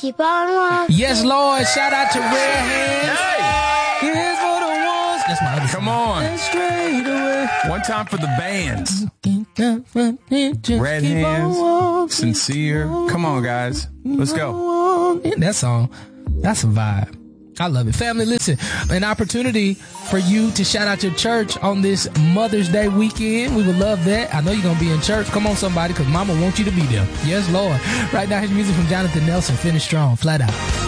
keep on walking. Yes, Lord. Shout out to Red Hands. Hey! Here's for the ones. That's my other Come song. on. Straight away. One time for the bands. Just Red keep on Hands, walking. Sincere. Come on, guys. Let's go. That song, that's a vibe. I love it. Family, listen, an opportunity for you to shout out your church on this Mother's Day weekend. We would love that. I know you're going to be in church. Come on, somebody, because Mama wants you to be there. Yes, Lord. Right now, here's music from Jonathan Nelson. Finish strong. Flat Out.